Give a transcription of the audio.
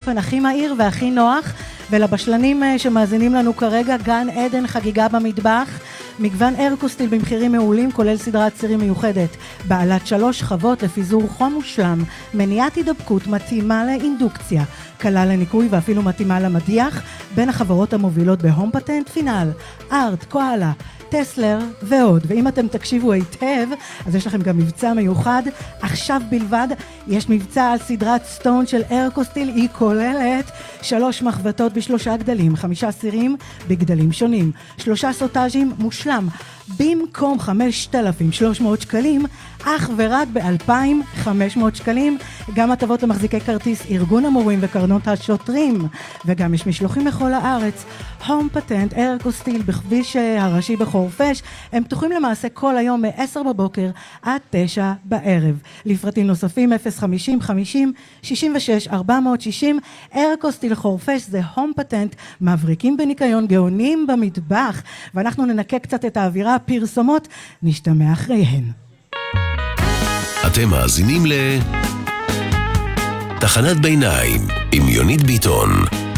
באופן הכי מהיר והכי נוח, ולבשלנים שמאזינים לנו כרגע, גן עדן חגיגה במטבח, מגוון ארקוסטיל במחירים מעולים, כולל סדרת צירים מיוחדת, בעלת 3 חוות לפיזור חום מושלם, מניעת הידבקות, מתאימה לאינדוקציה, קלה לניקוי ואפילו מתאימה למדיח, בין החברות המובילות בהום פטנט, פינל, ארט, קואלה, טסלר ועוד. ואם אתם תקשיבו היטב, אז יש לכם גם מבצע מיוחד. עכשיו בלבד יש מבצע על סדרת סטון של ארקוסטיל, היא כוללת 3 מחבטות ב3 גדלים, 5 סירים בגדלים שונים, 3 סוטאז'ים מושלם, במקום 5,300 שקלים, אך ורק ב-2,500 שקלים, גם הטבות למחזיקי כרטיס ארגון המורים וקרנות השוטרים, וגם יש משלוחים לכל הארץ. הום פטנט ארקוסטיל בכביש הראשי בחורפש, הם פתוחים למעשה כל היום מ-10 בבוקר עד 9 בערב. לפרטים נוספים 050-50-66-460, ארקוסטיל חורפש זה הום פטנט, מבריקים בניקיון, גאונים במטבח, ואנחנו ננקה קצת את האווירה, פרסומות, נשתמע אחריהן. אתם מאזינים תחנת ביניים עם יונית ביטון.